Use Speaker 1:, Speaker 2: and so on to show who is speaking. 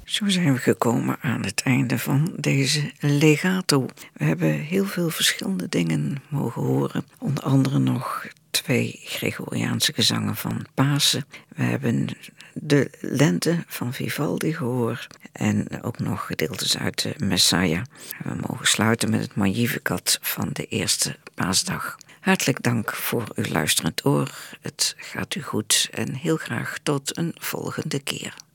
Speaker 1: Zo zijn we gekomen aan het einde van deze legato. We hebben heel veel verschillende dingen mogen horen. Onder andere nog 2 Gregoriaanse gezangen van Pasen. We hebben de Lente van Vivaldi gehoord. En ook nog gedeeltes uit de Messiah. We mogen sluiten met het Magnificat van de eerste paasdag. Hartelijk dank voor uw luisterend oor. Het gaat u goed en heel graag tot een volgende keer.